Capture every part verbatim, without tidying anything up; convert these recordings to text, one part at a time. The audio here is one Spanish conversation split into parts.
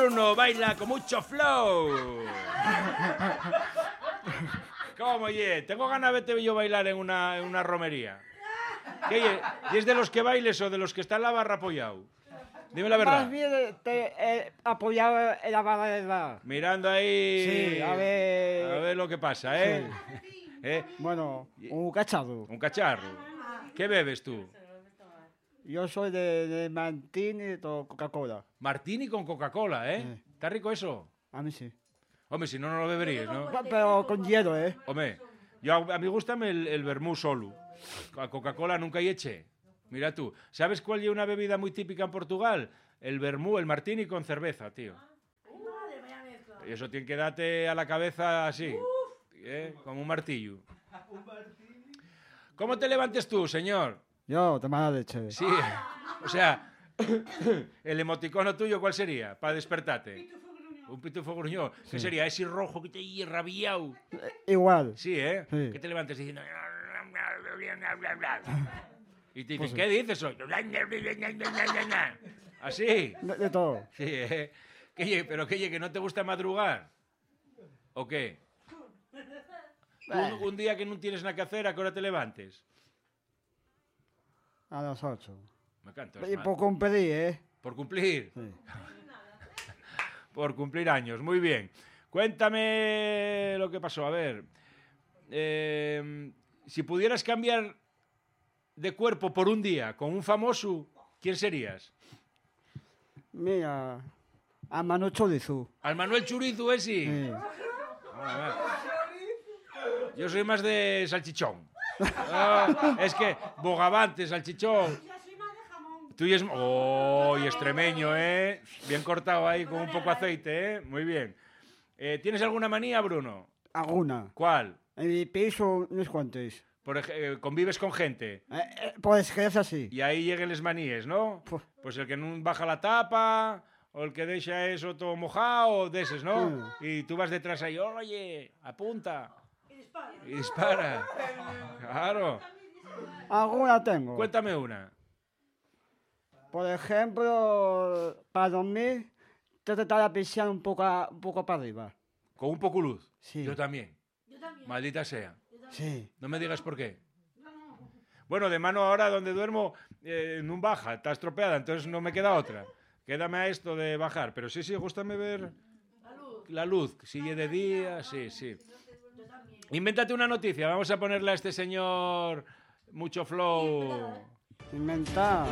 Bruno baila con mucho flow. ¿Cómo, ye? Tengo ganas de verte yo bailar en una, en una romería. ¿Qué, ye? ¿Y es de los que bailes o de los que está en la barra apoyado? Dime la verdad. Más bien te, eh, apoyado en la barra del bar. Mirando ahí... Sí, a ver... A ver lo que pasa, ¿eh? Sí. ¿Eh? Bueno, un cacharro. Un cacharro. ¿Qué bebes tú? Yo soy de, de Martini y Coca-Cola. Martini con Coca-Cola, ¿eh? Sí. ¿Está rico eso? A mí sí. Hombre, si no, no lo beberías, ¿no? Pero con hielo, ¿eh? Hombre, yo, a mí gustame el, el vermú solo. A Coca-Cola nunca hay eche. Mira tú. ¿Sabes cuál es una bebida muy típica en Portugal? El vermú, el martini con cerveza, tío. Y eso tiene que darte a la cabeza así, ¿eh? Como un martillo. ¿Cómo te levantes tú, señor? Yo, de mala leche. Sí, o sea, el emoticono tuyo, ¿cuál sería para despertarte? Un pitufo gruñón. ¿Qué Sí. sería? Ese rojo que te ha rabiado. Eh, igual. Sí, ¿eh? Sí. Que te levantes diciendo... Y te dicen, Pues sí. ¿qué dices hoy? ¿Así? De, de todo. Sí, ¿eh? ¿Qué, ye- ¿Pero qué, ye, que no te gusta madrugar? ¿O qué? Un, Eh, un día que no tienes nada que hacer, ¿a qué hora te levantes? a las ocho. Me canto. Y por cumplir, ¿eh? Por cumplir. Sí. Por cumplir años, muy bien. Cuéntame lo que pasó, a ver. Eh, si pudieras cambiar de cuerpo por un día con un famoso, ¿quién serías? Mira, a Manu Chorizo. ¿Al Manuel Churizo ese? Sí. A ver. Yo soy más de salchichón. Ah, es que bogavante, salchichón. Tú y es... ¡Oh! Y extremeño, ¿eh? Bien cortado ahí con un poco de aceite, ¿eh? Muy bien. Eh, ¿Tienes alguna manía, Bruno? Alguna. ¿Cuál? En mi piso, unos cuantos. Por ej- eh, convives con gente Eh, eh, pues que es así. y ahí lleguen les maníes, ¿no? Pues, Pues el que no baja la tapa o el que deja eso todo mojado, de esos, ¿no? Y tú vas detrás ahí, oye, apunta. Y dispara. Claro. alguna tengo. Cuéntame una. Por ejemplo, para dormir, tratar de pisar un poco, a- un poco para arriba. Con un poco luz. Sí. Yo también. Maldita sea. Sí. No me digas por qué. Bueno, de mano ahora donde duermo eh, no baja, está estropeada, entonces no me queda otra. Quédame a esto de bajar. Pero sí, sí, gústame ver la luz. Si es de día, sí, sí. Invéntate una noticia. Vamos a ponerle a este señor mucho flow. Inventar.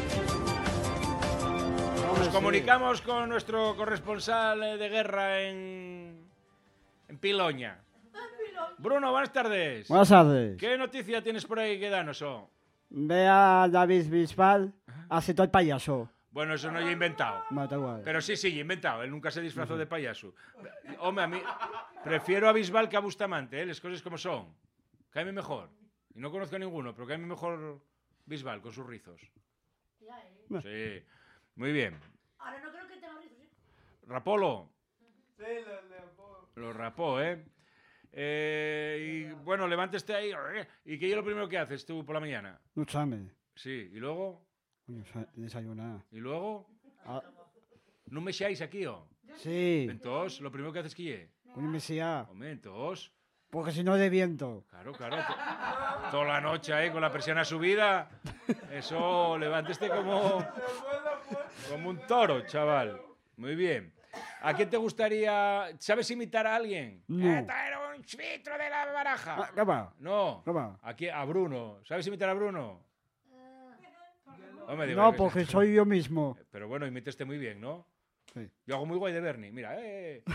Nos Hombre, sí. comunicamos con nuestro corresponsal eh, de guerra en, en Piloña. Bruno, buenas tardes. Buenas tardes. ¿Qué noticia tienes por ahí que danos? Oh? Ve a David Bisbal, hace todo el payaso. Bueno, eso no lo he inventado. No, da igual. Pero sí, sí, he inventado. Él nunca se disfrazó de payaso. Hombre, a mí prefiero a Bisbal que a Bustamante, ¿eh? Las cosas como son. Cáeme mejor. Y no conozco a ninguno, pero cáeme mejor Bisbal con sus rizos. Sí, muy bien. Ahora no creo que tenga rizos, ¿eh? Rapolo. Sí, lo, lo rapó, ¿eh? Eh, y bueno, levántese ahí. ¿Y qué es lo primero que haces tú por la mañana? Ducharme. Sí, ¿y luego? Coño, sa- desayunar. ¿Y luego? Ah, ¿No me echáis aquí, o? sí. Entonces, lo primero que haces que es. Coño, me decía. Hombre, entonces... Porque si no de viento. Claro, claro. to- Toda la noche ahí con la persiana subida. Eso, levántese como... Como un toro, chaval. Muy bien. ¿A quién te gustaría... ¿Sabes imitar a alguien? No. ¡Este era un chvitro de la baraja! Ah, ¿qué va? No. ¿Qué va? ¿A, quién? A Bruno. ¿Sabes imitar a Bruno? Hombre, digo, No, que- porque soy yo mismo. Pero bueno, imíteste muy bien, ¿no? Sí. Yo hago muy guay de Bernie. Mira, eh.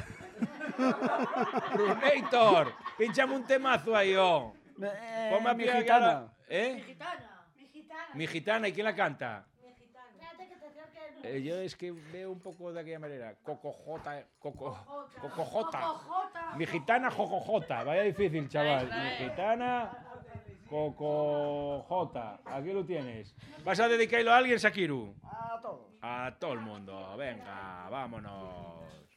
Brunator, pinchame un temazo ahí, oh. Eh, Ponme a mi pie a gitana. cara- ¿Eh? Gitana. Mi gitana. Mi gitana, ¿y quién la canta? Mi gitana. Espérate que te acerques. Eh, yo es que veo un poco de aquella manera. Cocojota, coco, cocojota. Cocojota. Mi gitana, jojojota. Vaya difícil, chaval. Mi gitana, cocojota. Aquí lo tienes. ¿Vas a dedicarlo a alguien, Sakiru? A todos. A todo el mundo. Venga, vámonos.